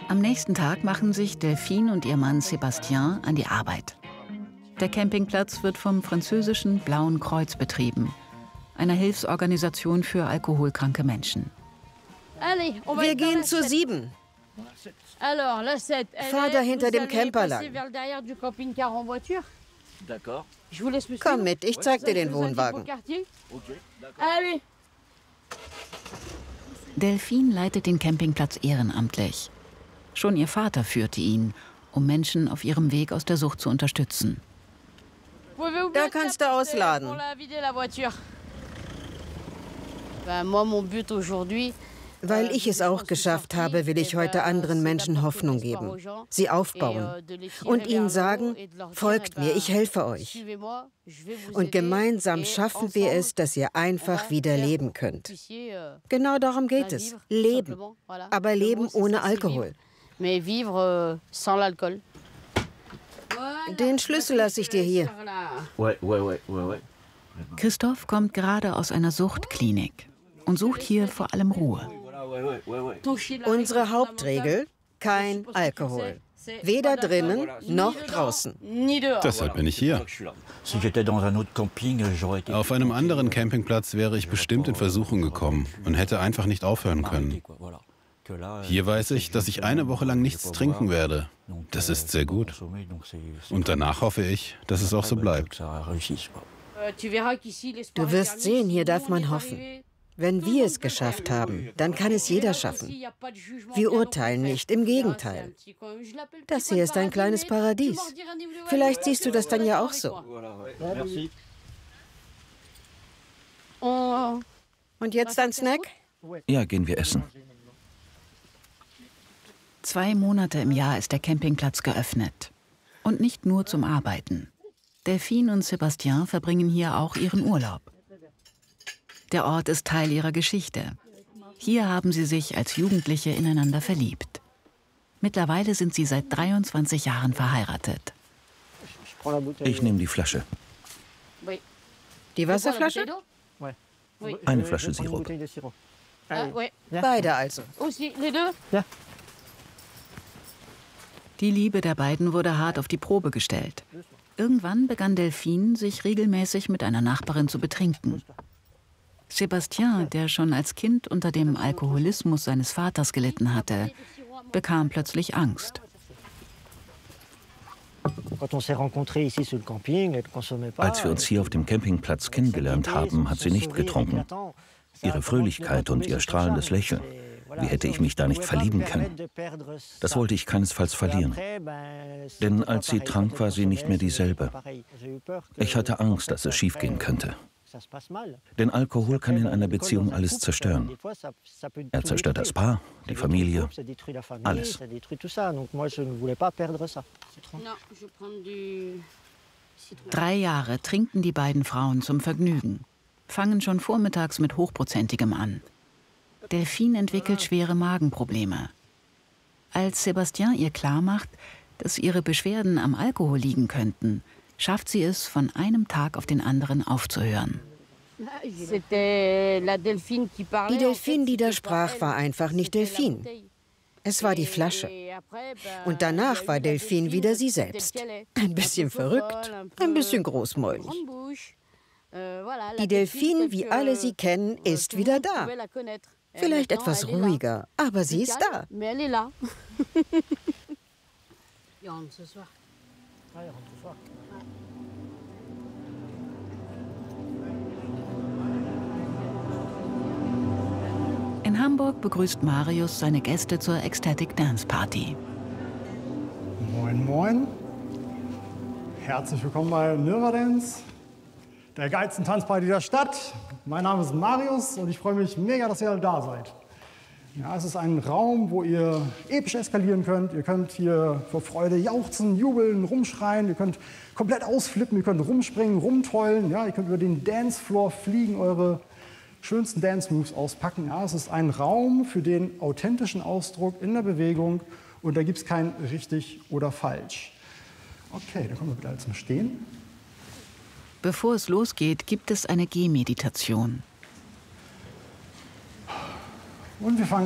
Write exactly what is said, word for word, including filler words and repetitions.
Am nächsten Tag machen sich Delphine und ihr Mann Sébastien an die Arbeit. Der Campingplatz wird vom französischen Blauen Kreuz betrieben, einer Hilfsorganisation für alkoholkranke Menschen. Wir gehen zur sieben. Fahr da hinter dem Camper lang. Komm mit, ich zeig dir den Wohnwagen. Delphine leitet den Campingplatz ehrenamtlich. Schon ihr Vater führte ihn, um Menschen auf ihrem Weg aus der Sucht zu unterstützen. Da kannst du ausladen. Weil ich es auch geschafft habe, will ich heute anderen Menschen Hoffnung geben, sie aufbauen und ihnen sagen, folgt mir, ich helfe euch. Und gemeinsam schaffen wir es, dass ihr einfach wieder leben könnt. Genau darum geht es, leben, aber leben ohne Alkohol. Den Schlüssel lasse ich dir hier. Christoph kommt gerade aus einer Suchtklinik und sucht hier vor allem Ruhe. Unsere Hauptregel, kein Alkohol. Weder drinnen noch draußen. Deshalb bin ich hier. Auf einem anderen Campingplatz wäre ich bestimmt in Versuchung gekommen und hätte einfach nicht aufhören können. Hier weiß ich, dass ich eine Woche lang nichts trinken werde. Das ist sehr gut. Und danach hoffe ich, dass es auch so bleibt. Du wirst sehen, hier darf man hoffen. Wenn wir es geschafft haben, dann kann es jeder schaffen. Wir urteilen nicht, im Gegenteil. Das hier ist ein kleines Paradies. Vielleicht siehst du das dann ja auch so. Und jetzt ein Snack? Ja, gehen wir essen. Zwei Monate im Jahr ist der Campingplatz geöffnet. Und nicht nur zum Arbeiten. Delphine und Sébastien verbringen hier auch ihren Urlaub. Der Ort ist Teil ihrer Geschichte. Hier haben sie sich als Jugendliche ineinander verliebt. Mittlerweile sind sie seit dreiundzwanzig Jahren verheiratet. Ich nehme die Flasche. Die Wasserflasche? Eine Flasche Sirup. Beide also. Die Liebe der beiden wurde hart auf die Probe gestellt. Irgendwann begann Delphine, sich regelmäßig mit einer Nachbarin zu betrinken. Sébastien, der schon als Kind unter dem Alkoholismus seines Vaters gelitten hatte, bekam plötzlich Angst. Als wir uns hier auf dem Campingplatz kennengelernt haben, hat sie nicht getrunken. Ihre Fröhlichkeit und ihr strahlendes Lächeln. Wie hätte ich mich da nicht verlieben können? Das wollte ich keinesfalls verlieren. Denn als sie trank, war sie nicht mehr dieselbe. Ich hatte Angst, dass es schiefgehen könnte. Denn Alkohol kann in einer Beziehung alles zerstören. Er zerstört das Paar, die Familie, alles. Drei Jahre trinken die beiden Frauen zum Vergnügen, fangen schon vormittags mit Hochprozentigem an. Delphine entwickelt schwere Magenprobleme. Als Sébastien ihr klarmacht, dass ihre Beschwerden am Alkohol liegen könnten, schafft sie es, von einem Tag auf den anderen aufzuhören. Die Delphine, die da sprach, war einfach nicht Delphine. Es war die Flasche. Und danach war Delphine wieder sie selbst. Ein bisschen verrückt, ein bisschen großmäulig. Die Delphine, wie alle sie kennen, ist wieder da. Vielleicht etwas ruhiger, aber sie ist da. In Hamburg begrüßt Marius seine Gäste zur Ecstatic Dance Party. Moin, moin. Herzlich willkommen bei Nirva Dance, der geilsten Tanzparty der Stadt. Mein Name ist Marius und ich freue mich mega, dass ihr alle da seid. Ja, es ist ein Raum, wo ihr episch eskalieren könnt. Ihr könnt hier vor Freude jauchzen, jubeln, rumschreien. Ihr könnt komplett ausflippen, ihr könnt rumspringen, rumtollen. Ja, ihr könnt über den Dancefloor fliegen, eure schönsten Dance-Moves auspacken. Ja, es ist ein Raum für den authentischen Ausdruck in der Bewegung und da gibt es kein richtig oder falsch. Okay, dann kommen wir bitte alle zum Stehen. Bevor es losgeht, gibt es eine Gehmeditation. Und wir fangen